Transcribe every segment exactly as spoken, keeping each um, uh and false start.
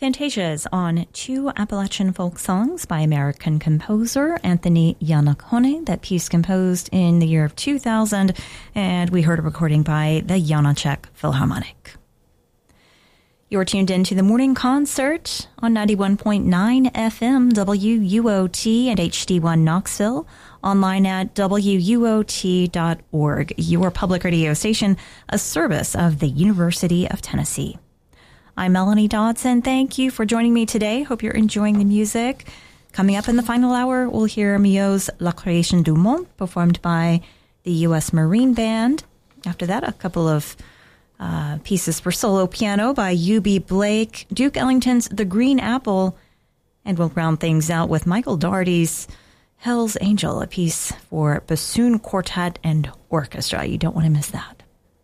Fantasias on two Appalachian folk songs by American composer Anthony Iannacone. That piece composed in the year of two thousand, and we heard a recording by the Janacek Philharmonic. You're tuned in to the Morning Concert on ninety-one point nine F M W U O T and H D one Knoxville, online at W U O T dot org, your public radio station, a service of the University of Tennessee. I'm Melanie Dodson. Thank you for joining me today. Hope you're enjoying the music. Coming up in the final hour, we'll hear Milhaud's La Création du Monde, performed by the U S Marine Band. After that, a couple of uh, pieces for solo piano by U B Blake, Duke Ellington's The Green Apple, and we'll round things out with Michael Daugherty's Hell's Angel, a piece for bassoon quartet and orchestra. You don't want to miss that.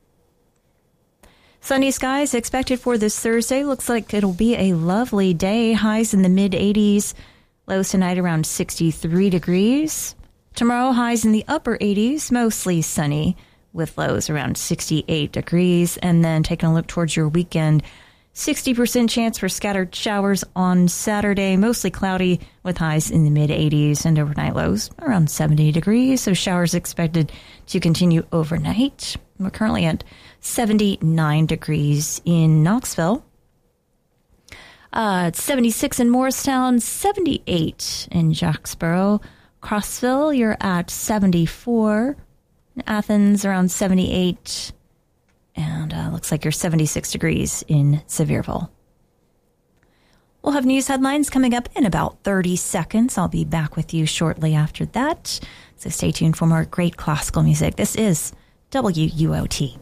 Sunny skies expected for this Thursday. Looks like it'll be a lovely day. Highs in the mid eighties. Lows tonight around sixty-three degrees. Tomorrow, highs in the upper eighties, mostly sunny, with lows around sixty-eight degrees. And then taking a look towards your weekend, sixty percent chance for scattered showers on Saturday, mostly cloudy with highs in the mid eighties and overnight lows around seventy degrees. So showers expected to continue overnight. We're currently at seventy-nine degrees in Knoxville. Uh, it's seventy-six in Morristown, seventy-eight in Jacksboro. Crossville, you're at seventy-four. In Athens, around seventy-eight. And uh, looks like you're seventy-six degrees in Sevierville. We'll have news headlines coming up in about thirty seconds. I'll be back with you shortly after that. So stay tuned for more great classical music. This is W U O T.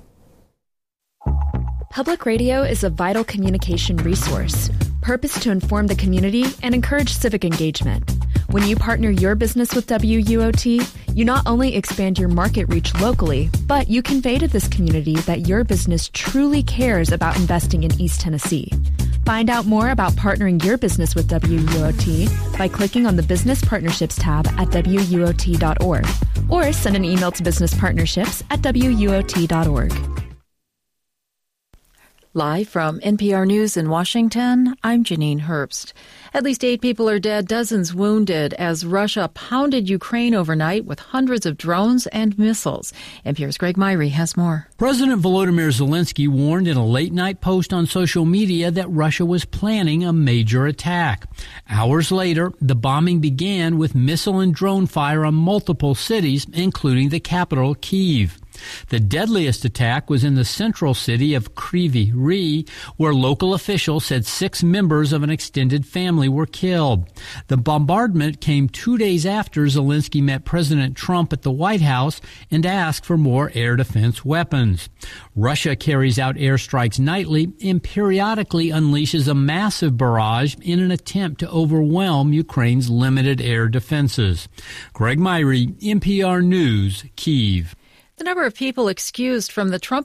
Public radio is a vital communication resource, purposed to inform the community and encourage civic engagement. When you partner your business with W U O T, you not only expand your market reach locally, but you convey to this community that your business truly cares about investing in East Tennessee. Find out more about partnering your business with W U O T by clicking on the Business Partnerships tab at W U O T dot org or send an email to business partnerships at W U O T dot org. Live from N P R News in Washington, I'm Janine Herbst. At least eight people are dead, dozens wounded as Russia pounded Ukraine overnight with hundreds of drones and missiles. N P R's Greg Myrie has more. President Volodymyr Zelensky warned in a late-night post on social media that Russia was planning a major attack. Hours later, the bombing began with missile and drone fire on multiple cities, including the capital, Kyiv. The deadliest attack was in the central city of Kryvyi Rih, where local officials said six members of an extended family were killed. The bombardment came two days after Zelensky met President Trump at the White House and asked for more air defense weapons. Russia carries out airstrikes nightly and periodically unleashes a massive barrage in an attempt to overwhelm Ukraine's limited air defenses. Greg Myrie, N P R News, Kyiv. The number of people excused from the Trump